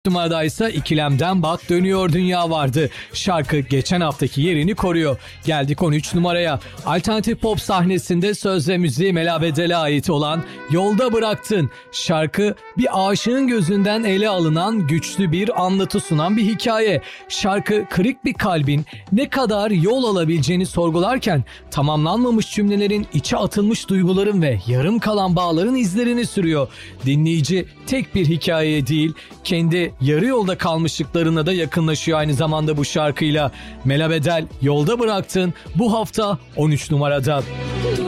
Numaradaysa İkilemden Bak Dönüyor Dünya vardı. Şarkı geçen haftaki yerini koruyor. Geldik 13 numaraya. Alternatif pop sahnesinde söz ve müziği Mela Bedel'e ait olan Yolda Bıraktın. Şarkı bir aşığın gözünden ele alınan güçlü bir anlatı sunan bir hikaye. Şarkı kırık bir kalbin ne kadar yol alabileceğini sorgularken tamamlanmamış cümlelerin, içe atılmış duyguların ve yarım kalan bağların izlerini sürüyor. Dinleyici tek bir hikayeye değil, kendi yarı yolda kalmışlıklarına da yakınlaşıyor aynı zamanda bu şarkıyla. Mela Bedel Yolda Bıraktın bu hafta 13 numarada.